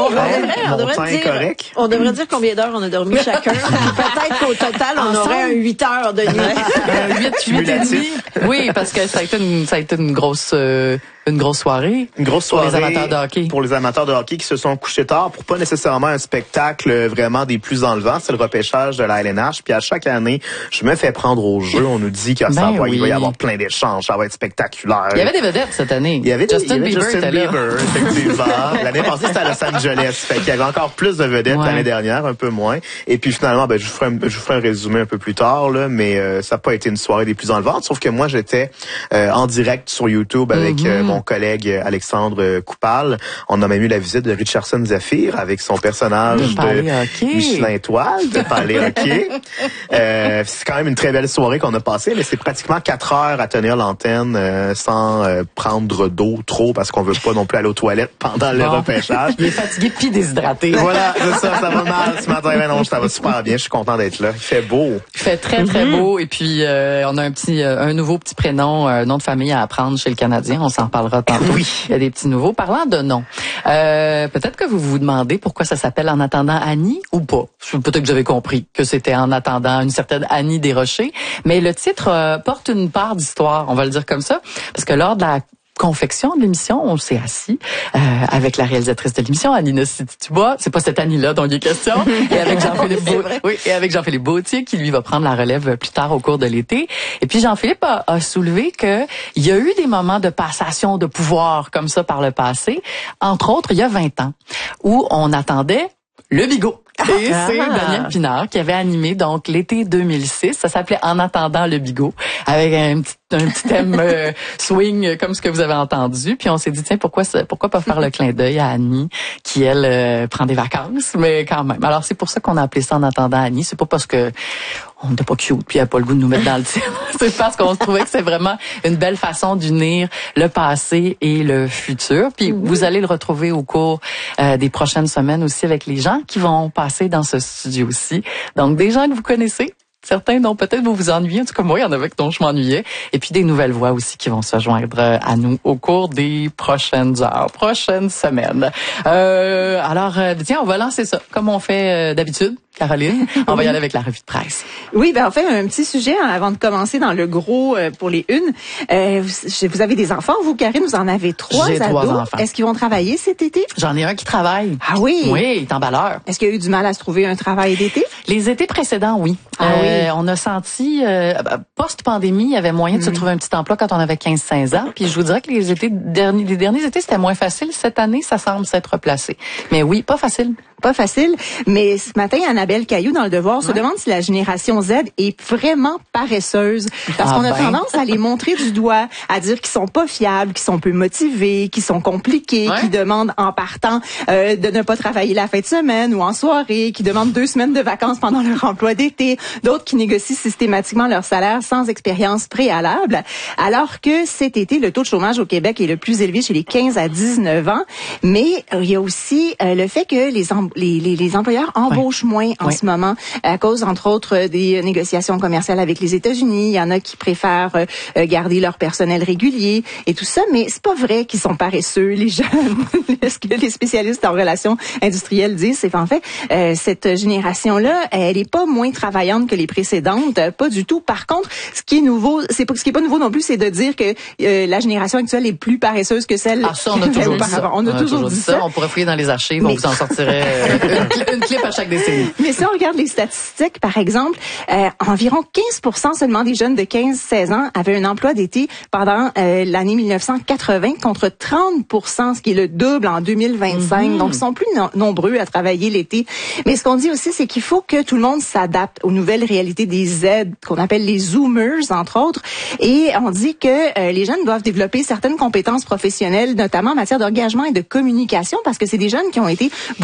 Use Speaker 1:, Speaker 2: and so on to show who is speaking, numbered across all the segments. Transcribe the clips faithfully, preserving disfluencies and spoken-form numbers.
Speaker 1: on, devrait, on,
Speaker 2: Mon
Speaker 1: devrait
Speaker 2: temps
Speaker 1: dire,
Speaker 2: est correct.
Speaker 1: on devrait dire combien d'heures on a dormi chacun. Peut-être qu'au total, on
Speaker 3: Ensemble?
Speaker 1: aurait un huit heures de nuit.
Speaker 4: Un huit, huit et demi. Oui, parce que ça a été une, ça a été une grosse, euh, une grosse soirée.
Speaker 2: Une grosse soirée
Speaker 4: pour les amateurs de hockey.
Speaker 2: Pour les amateurs de hockey qui se sont couchés tard pour pas nécessairement un spectacle vraiment des plus enlevants. C'est le repêchage de la L N H. Puis à chaque année, je me fais prendre au jeu. On nous dit que ça
Speaker 4: Ben
Speaker 2: va,
Speaker 4: oui.
Speaker 2: il va y avoir plein d'échanges. Ça va être spectaculaire.
Speaker 4: Il y avait des vedettes cette année.
Speaker 2: Il y avait,
Speaker 4: Justin
Speaker 2: il y avait
Speaker 4: Bieber
Speaker 2: Justin
Speaker 4: était là.
Speaker 2: Bieber, effectivement. L'année passée, c'était à Los Angeles. Fait qu'il y avait encore plus de vedettes
Speaker 4: Ouais.
Speaker 2: l'année dernière, un peu moins. Et puis finalement, ben, je vous ferai un, je vous ferai un résumé un peu plus tard, là, mais euh, ça n'a pas été une soirée des plus enlevantes. Sauf que moi, j'étais euh, en direct sur YouTube avec
Speaker 4: Mm-hmm.
Speaker 2: euh, mon collègue Alexandre Coupal. On a même eu la visite de Richardson Zephyr avec son personnage
Speaker 4: De parler
Speaker 2: de
Speaker 4: hockey.
Speaker 2: Michelin Étoile, de parler hockey. Euh, c'est quand même une très belle soirée qu'on a passée, mais c'est pratiquement quatre heures à tenir l'antenne euh, sans euh, prendre d'eau trop parce qu'on veut pas non plus aller aux toilettes pendant le
Speaker 4: Bon.
Speaker 2: repêchage.
Speaker 4: Il est fatigué puis déshydraté.
Speaker 2: Voilà, c'est ça, ça va mal ce matin. Mais non, ça va super bien. Je suis content d'être là. Il fait beau.
Speaker 4: Il fait très, très
Speaker 1: Mm-hmm.
Speaker 4: beau. Et puis, euh, on a un petit, euh, un nouveau petit prénom, un nom de famille à apprendre chez le Canadien. On s'en reparlera tantôt.
Speaker 2: Oui.
Speaker 4: Il y a des petits nouveaux. Parlant de noms, euh, peut-être que vous vous demandez pourquoi ça s'appelle En attendant Annie ou pas. Peut-être que vous avez compris que c'était En attendant une certaine Annie Desrochers. Mais le titre euh, porte une part d'histoire, on va le dire comme ça. Parce que lors de la confection de l'émission, on s'est assis euh, avec la réalisatrice de l'émission, Anina City-Dubois. C'est pas cette Annie-là dont il est question. Et avec Jean-Philippe Beau- oui, et avec Jean-Philippe Bautier, qui lui va prendre la relève plus tard au cours de l'été. Et puis Jean-Philippe a, a soulevé que il y a eu des moments de passation de pouvoir comme ça par le passé. Entre autres, il y a vingt ans, où on attendait le bigot. Et
Speaker 1: Ah.
Speaker 4: c'est Daniel Pinard qui avait animé donc l'été deux mille six. Ça s'appelait En attendant le bigot, avec un petit, un petit thème euh, swing euh, comme ce que vous avez entendu. Puis on s'est dit tiens pourquoi ça- pourquoi pas faire le clin d'œil à Annie qui elle euh, prend des vacances, mais quand même. Alors c'est pour ça qu'on a appelé ça En attendant Annie. C'est pas parce que on n'était pas cute puis elle a pas le goût de nous mettre dans le titre. C'est parce qu'on se trouvait que c'est vraiment une belle façon d'unir le passé et le futur. Puis vous allez le retrouver au cours euh, des prochaines semaines aussi avec les gens qui vont passer dans ce studio-ci. Donc, des gens que vous connaissez, certains dont peut-être vous vous ennuyez, en tout cas moi, il y en avait dont je m'ennuyais, et puis des nouvelles voix aussi qui vont se joindre à nous au cours des prochaines heures, prochaines semaines. Euh, alors, euh, tiens, on va lancer ça, comme on fait euh, d'habitude. Caroline, on va y aller avec la revue de presse.
Speaker 1: Oui, ben en fait, un petit sujet hein, avant de commencer dans le gros euh, pour les unes. Euh, vous, vous avez des enfants, vous, Karine, vous en avez trois
Speaker 4: J'ai
Speaker 1: ados.
Speaker 4: trois enfants.
Speaker 1: Est-ce qu'ils vont travailler cet été?
Speaker 4: J'en ai un qui travaille.
Speaker 1: Ah oui?
Speaker 4: Oui, il est emballeur.
Speaker 1: Est-ce qu'il y a eu du mal à se trouver un travail d'été?
Speaker 4: Les étés précédents, oui.
Speaker 1: Ah
Speaker 4: Euh,
Speaker 1: oui.
Speaker 4: On a senti, euh, post-pandémie, il y avait moyen de se trouver un petit emploi quand on avait quinze seize ans. Puis je vous dirais que les étés derniers, les derniers étés, c'était moins facile. Cette année, ça semble s'être replacé. Mais oui, pas facile.
Speaker 1: Pas facile, mais ce matin, Annabelle Caillou, dans Le Devoir, se demande si la génération Z est vraiment paresseuse. Parce
Speaker 4: Ah
Speaker 1: qu'on a
Speaker 4: ben.
Speaker 1: tendance à les montrer du doigt, à dire qu'ils sont pas fiables, qu'ils sont peu motivés, qu'ils sont compliqués,
Speaker 4: Ouais.
Speaker 1: qu'ils demandent en partant euh, de ne pas travailler la fin de semaine ou en soirée, qu'ils demandent deux semaines de vacances pendant leur emploi d'été, d'autres qui négocient systématiquement leur salaire sans expérience préalable. Alors que cet été, le taux de chômage au Québec est le plus élevé chez les quinze à dix-neuf ans. Mais euh, il y a aussi euh, le fait que les, em- les, les, les employeurs embauchent moins en
Speaker 4: Ouais.
Speaker 1: ce moment à cause, entre autres, euh, des négociations commerciales avec les États-Unis. Il y en a qui préfèrent euh, euh, garder leur personnel régulier et tout ça, mais c'est pas vrai qu'ils sont paresseux, les jeunes. Ce que les spécialistes en relations industrielles disent, c'est qu'en fait, euh, cette génération-là, elle est pas moins travaillante que les précédentes, euh, pas du tout. Par contre, ce qui est nouveau, c'est pas ce qui est pas nouveau non plus, c'est de dire que euh, la génération actuelle est plus paresseuse que celle
Speaker 4: Ah, ça, on a toujours dit ça.
Speaker 1: auparavant. On a toujours dit ça.
Speaker 4: On pourrait fouiller dans les archives,
Speaker 1: Mais-
Speaker 4: on vous en sortirait euh, une, cli- une clip à chaque décennie.
Speaker 1: Mais si on regarde les statistiques, par exemple, euh, environ quinze pour cent seulement des jeunes de quinze à seize ans avaient un emploi d'été pendant euh, l'année mille neuf cent quatre-vingts contre trente pour cent, ce qui est le double en deux mille vingt-cinq.
Speaker 4: Mm-hmm.
Speaker 1: Donc, ils sont plus no- nombreux à travailler l'été. Mais ce qu'on dit aussi, c'est qu'il faut que tout le monde s'adapte aux nouvelles réalités des Z, qu'on appelle les Zoomers, entre autres. Et on dit que euh, les jeunes doivent développer certaines compétences professionnelles, notamment en matière d'engagement et de communication, parce que c'est des jeunes qui ont été beaucoup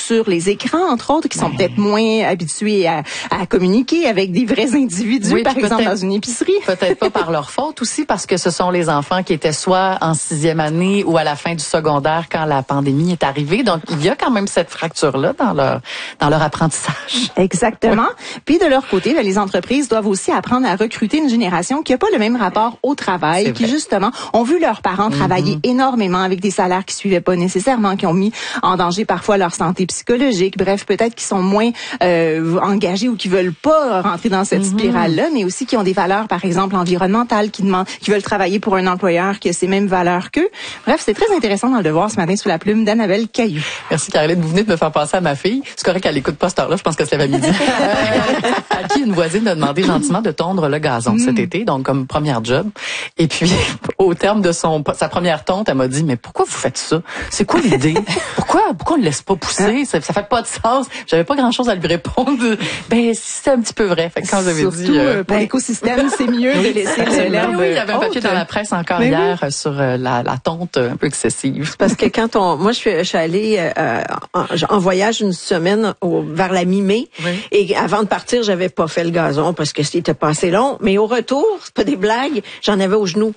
Speaker 1: sur les écrans, entre autres, qui sont peut-être moins habitués à, à communiquer avec des vrais individus,
Speaker 4: oui,
Speaker 1: par exemple dans une épicerie.
Speaker 4: Peut-être pas par leur faute aussi, parce que ce sont les enfants qui étaient soit en sixième année ou à la fin du secondaire quand la pandémie est arrivée. Donc, il y a quand même cette fracture-là dans leur dans leur apprentissage.
Speaker 1: Exactement. Oui. Puis de leur côté, les entreprises doivent aussi apprendre à recruter une génération qui n'a pas le même rapport au travail, qui justement ont vu leurs parents travailler mm-hmm. énormément avec des salaires qui suivaient pas nécessairement, qui ont mis en danger parfois leur santé psychologique. Bref, peut-être qu'ils sont moins euh, engagés ou qui veulent pas rentrer dans cette mm-hmm. spirale-là, mais aussi qui ont des valeurs, par exemple, environnementales, qui demandent, qui veulent travailler pour un employeur qui a ces mêmes valeurs qu'eux. Bref, c'est très intéressant dans le devoir ce matin sous la plume d'Annabelle Caillou.
Speaker 4: Merci Caroline, vous venez de me faire penser à ma fille. C'est correct qu'elle écoute pas cette heure-là, je pense qu'elle se lève à midi. euh, à qui une voisine a demandé gentiment de tondre le gazon mm. cet été, donc comme première job. Et puis, au terme de son sa première tonte, elle m'a dit, mais pourquoi vous faites ça? C'est quoi l'idée? Pourquoi, pourquoi on ne laisse pas pousser? Ça, ça fait pas de sens. J'avais pas grand-chose à lui répondre. Ben, c'est un petit peu vrai. Fait que quand j'avais dit...
Speaker 1: Euh, pour ben, l'écosystème, c'est mieux de laisser l'herbe.
Speaker 4: Oui, il y avait un papier dans la presse encore mais hier oui. sur euh, la, la tonte un peu excessive.
Speaker 3: Parce que quand on... Moi, je suis, je suis allée euh, en, en voyage une semaine au, vers la mi-mai. Oui. Et avant de partir, j'avais pas fait le gazon parce que c'était pas assez long. Mais au retour, c'est pas des blagues, j'en avais au genou.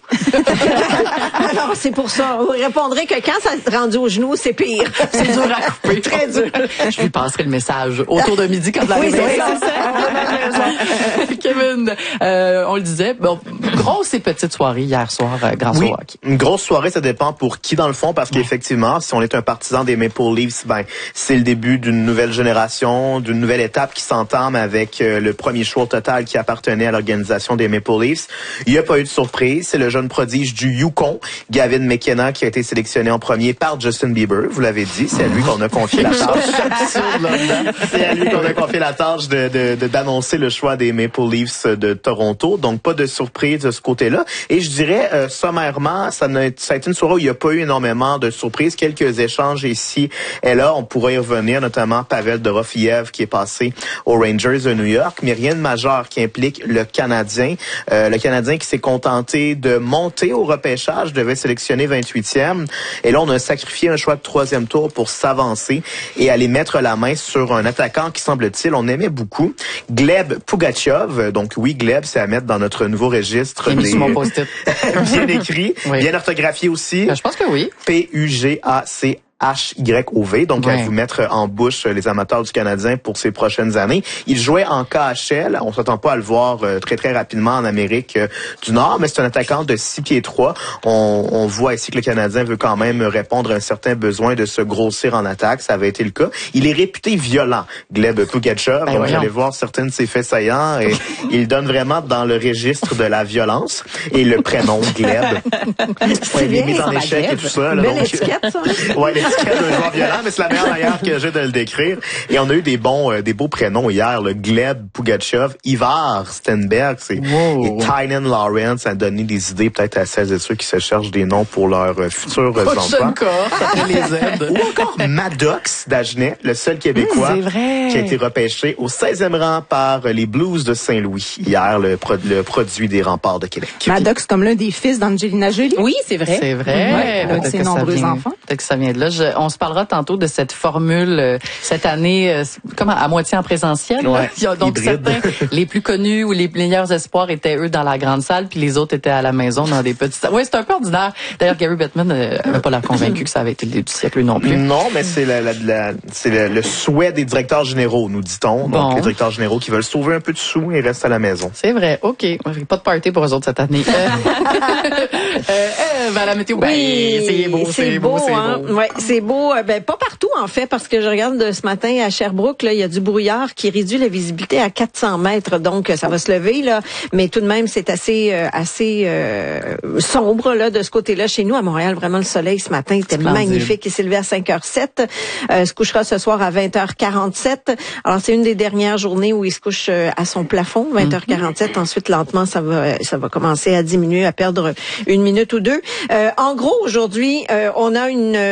Speaker 3: Alors, c'est pour ça. Vous répondrez que quand ça se rendu au genou, c'est pire.
Speaker 4: C'est dur à couper.
Speaker 3: Très dur.
Speaker 4: Je lui passerai le message autour de midi quand la
Speaker 3: oui,
Speaker 4: réveille.
Speaker 3: C'est ça.
Speaker 4: Kevin, euh, on le disait, bon, grosse et petite soirée hier soir, euh, grâce
Speaker 2: oui,
Speaker 4: au hockey.
Speaker 2: Une grosse soirée, ça dépend pour qui dans le fond, parce qu'effectivement, si on est un partisan des Maple Leafs, ben c'est le début d'une nouvelle génération, d'une nouvelle étape qui s'entame avec euh, le premier choix total qui appartenait à l'organisation des Maple Leafs. Il n'y a pas eu de surprise, c'est le jeune prodige du Yukon, Gavin McKenna, qui a été sélectionné en premier par Justin Bieber, vous l'avez dit, c'est à lui qu'on a confié la tâche. C'est à lui qu'on a confié la tâche de, de, de d'annoncer le choix des Maple Leafs de Toronto, donc pas de surprise de ce côté-là. Et je dirais, euh, sommairement, ça, n'a, ça a été une soirée où il n'y a pas eu énormément de surprises, quelques échanges ici et là, on pourrait y revenir, notamment Pavel Dorofiev qui est passé aux Rangers de New York, mais rien de majeur qui implique le Canadien. Euh, le Canadien qui s'est contenté de monter au repêchage, devait sélectionner vingt-huitième, et là on a sacrifié un choix de troisième tour pour s'avancer et aller mettre la main sur un attaquant qui, semble-t-il, on aimait beaucoup, Gleb Pugachev. Donc oui, Gleb, c'est à mettre dans notre nouveau registre.
Speaker 4: Des... Sur mon post-it.
Speaker 2: Bien écrit, oui. Bien orthographié aussi.
Speaker 4: Je pense que oui.
Speaker 2: P U G A C H Y O V, donc ouais. à vous mettre en bouche les amateurs du Canadien pour ces prochaines années. Il jouait en K H L, on s'attend pas à le voir euh, très très rapidement en Amérique euh, du Nord, mais c'est un attaquant de six pieds trois. On, on voit ici que le Canadien veut quand même répondre à un certain besoin de se grossir en attaque, ça avait été le cas. Il est réputé violent, Gleb Pugachev, ben donc vous allez voir certains de ses faits saillants, et il donne vraiment dans le registre de la violence, et le prénom Gleb.
Speaker 3: C'est bien,
Speaker 2: il est mis en échec et tout ça. Là,
Speaker 3: belle
Speaker 2: donc,
Speaker 3: étiquette, ça.
Speaker 2: Ouais, d'un joueur violent, mais c'est la meilleure manière que j'ai de le décrire. Et on a eu des bons, euh, des beaux prénoms hier, le Gleb Pugachev, Ivar Stenberg, c'est wow. Et Tynan Lawrence a donné des idées peut-être à celles et ceux qui se cherchent des noms pour leurs euh, futurs euh, enfants.
Speaker 4: Les aides.
Speaker 2: Ou encore Maddox d'Agenais, le seul Québécois
Speaker 4: mmh,
Speaker 2: qui a été repêché au seizième rang par les Blues de Saint-Louis hier, le, pro- le produit des Remparts de Québec.
Speaker 1: Maddox comme l'un des fils d'Angelina Jolie.
Speaker 3: Oui, c'est vrai.
Speaker 4: C'est vrai.
Speaker 1: Ouais, avec ses nombreux
Speaker 4: vient,
Speaker 1: enfants.
Speaker 4: Peut-être que ça vient de là. Je, on se parlera tantôt de cette formule euh, cette année, euh, comment, à moitié en présentiel.
Speaker 2: Ouais,
Speaker 4: Il y a donc
Speaker 2: hybride.
Speaker 4: certains, les plus connus ou les meilleurs espoirs étaient eux dans la grande salle, puis les autres étaient à la maison dans des petites salles. Oui, c'est un peu ordinaire. D'ailleurs, Gary Bettman n'avait euh, pas l'air convaincu que ça avait été le début du siècle non plus.
Speaker 2: Non, mais c'est, la, la, la, c'est le, le souhait des directeurs généraux, nous dit-on.
Speaker 4: Bon.
Speaker 2: Donc, les directeurs généraux qui veulent sauver un peu de sous et restent à la maison.
Speaker 4: C'est vrai. OK. Pas de party pour eux autres cette année. euh, euh, ben, la météo, ben,
Speaker 3: oui,
Speaker 4: c'est beau, c'est,
Speaker 3: c'est
Speaker 4: beau,
Speaker 3: beau,
Speaker 4: c'est
Speaker 3: hein?
Speaker 4: beau.
Speaker 3: Ouais, c'est beau. Ben, pas partout, en fait, parce que je regarde de ce matin à Sherbrooke, là, il y a du brouillard qui réduit la visibilité à quatre cents mètres. Donc, ça va se lever, là. Mais tout de même, c'est assez, euh, assez, euh, sombre, là, de ce côté-là. Chez nous, à Montréal, vraiment, le soleil ce matin était
Speaker 4: Splendide.
Speaker 3: magnifique. Il s'est levé à cinq heures sept. Euh, se couchera ce soir à vingt heures quarante-sept. Alors, c'est une des dernières journées où il se couche euh, à son plafond, vingt heures quarante-sept. Ensuite, lentement, ça va, ça va commencer à diminuer, à perdre une minute ou deux. Euh, en gros, aujourd'hui, euh, on a une, euh, un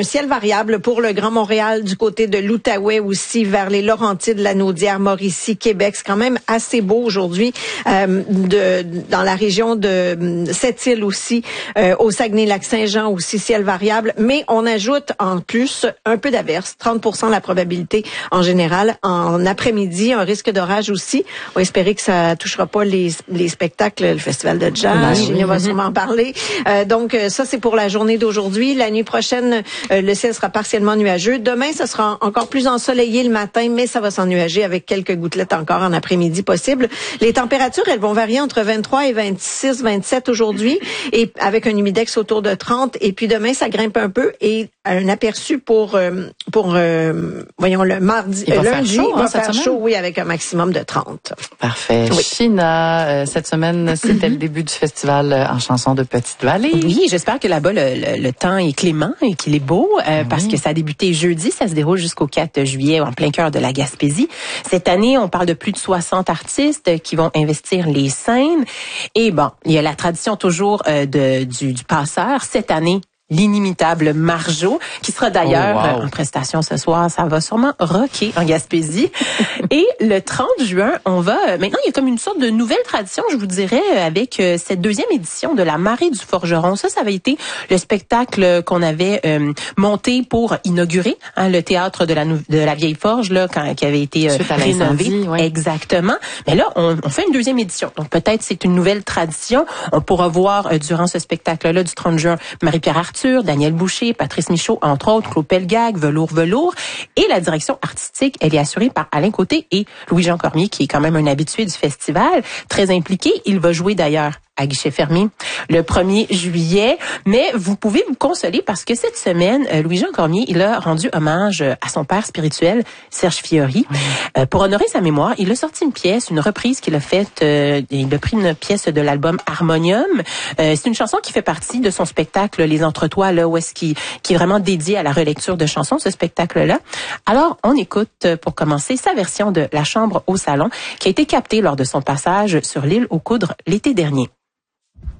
Speaker 3: un ciel variable pour le Grand Montréal, du côté de l'Outaouais aussi, vers les Laurentides, la Naudière, Mauricie, Québec. C'est quand même assez beau aujourd'hui. Euh, de, dans la région de Sept-Îles aussi, euh, au Saguenay-Lac-Saint-Jean aussi, ciel variable. Mais on ajoute en plus un peu d'averse, trente pour cent la probabilité en général. En après-midi, un risque d'orage aussi. On va espérer que ça touchera pas les, les spectacles, le festival de jazz.
Speaker 4: Oui.
Speaker 3: On va sûrement en parler. Euh, donc, ça, c'est pour la journée d'aujourd'hui. La nuit prochaine, euh, le ciel sera partiellement nuageux. Demain, ça sera encore plus ensoleillé le matin, mais ça va s'ennuager avec quelques gouttelettes encore en après-midi possible. Les températures, elles vont varier entre vingt-trois et vingt-six, vingt-sept aujourd'hui, et avec un humidex autour de trente. Et puis demain, ça grimpe un peu, et un aperçu pour euh, pour euh, voyons le mardi,
Speaker 4: il va
Speaker 3: euh, lundi,
Speaker 4: faire chaud,
Speaker 3: il va
Speaker 4: hein,
Speaker 3: faire
Speaker 4: cette
Speaker 3: chaud, oui, avec un maximum de trente.
Speaker 4: Parfait.
Speaker 3: Oui.
Speaker 4: China, euh, cette semaine, c'était le début du festival euh, en chanson de Petite-Vallée.
Speaker 5: Oui, j'espère que là-bas, le, le, le temps est clément et qu'il est beau, euh, oui. parce que ça a débuté jeudi, ça se déroule jusqu'au quatre juillet en plein cœur de la Gaspésie. Cette année, on parle de plus de soixante artistes qui vont investir les scènes. Et bon, il y a la tradition toujours euh, de, du, du passeur. Cette année, l'inimitable Marjo, qui sera d'ailleurs
Speaker 2: oh, wow.
Speaker 5: en prestation ce soir. Ça va sûrement rocker en Gaspésie. Et le trente juin, on va... Maintenant, il y a comme une sorte de nouvelle tradition, je vous dirais, avec cette deuxième édition de la Marée du Forgeron. Ça, ça avait été le spectacle qu'on avait euh, monté pour inaugurer hein, le théâtre de la, de la Vieille Forge, là, quand, qui avait été euh, rénové.
Speaker 4: Oui.
Speaker 5: Exactement. Mais là, on, on fait une deuxième édition. Donc, peut-être c'est une nouvelle tradition. On pourra voir euh, durant ce spectacle-là du trente juin Marie-Pierre Arthur, Daniel Boucher, Patrice Michaud, entre autres, Claude Pelgag, Velours Velours. Et la direction artistique, elle est assurée par Alain Côté et Louis-Jean Cormier, qui est quand même un habitué du festival, très impliqué. Il va jouer d'ailleurs à guichet fermé le premier juillet. Mais vous pouvez vous consoler parce que cette semaine, Louis-Jean Cormier, il a rendu hommage à son père spirituel, Serge Fiori. Mmh. Euh, pour honorer sa mémoire, il a sorti une pièce, une reprise qu'il a faite. Euh, il a pris une pièce de l'album Harmonium. Euh, c'est une chanson qui fait partie de son spectacle Les Entretoits, là, où est-ce qu'il, qui est vraiment dédié à la relecture de chansons, ce spectacle-là. Alors, on écoute, pour commencer, sa version de La Chambre au Salon, qui a été captée lors de son passage sur l'île aux Coudres l'été dernier.